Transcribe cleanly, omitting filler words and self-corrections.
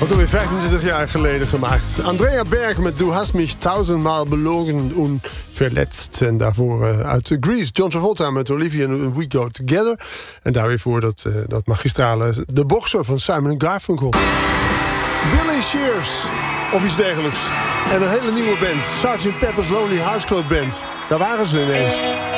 Wordt alweer 25 jaar geleden gemaakt. Andrea Berg met Du hast mich tausendmal belogen und verletzt. En daarvoor uit Grease, John Travolta met Olivia en We Go Together. En daar weer voor dat magistrale De Boxer van Simon & Garfunkel. Billy Shears, of iets dergelijks. En een hele nieuwe band, Sgt. Pepper's Lonely Hearts Club Band. Daar waren ze ineens.